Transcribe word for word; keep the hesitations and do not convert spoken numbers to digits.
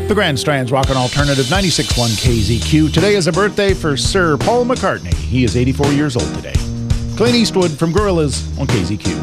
The Grand Strand's Rockin' Alternative ninety-six point one K Z Q. Today is a birthday for Sir Paul McCartney. He is eighty-four years old today. Clint Eastwood from Gorillaz on K Z Q.